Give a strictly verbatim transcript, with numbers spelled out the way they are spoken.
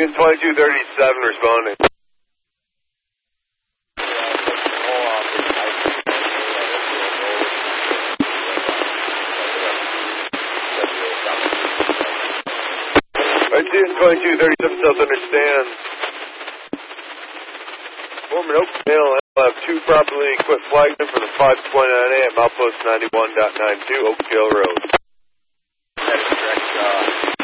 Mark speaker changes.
Speaker 1: Falcon twenty-two thirty-seven responding. twenty-two thirty-seven South understand. Foreman Oak Mail, I'll have two properly equipped flagmen for the five twenty-nine A at Milepost ninety-one point nine two Oak Hill Road.
Speaker 2: That is correct. Uh,